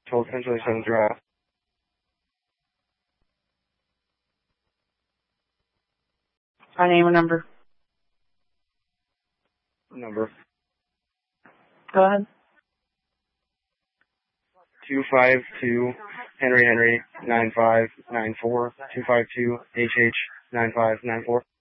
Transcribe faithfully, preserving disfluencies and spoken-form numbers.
twelve ten twenty-seven Drive. My name and number. Number. Go ahead. two five two Henry Henry nine five nine four two five two H H nine five nine four.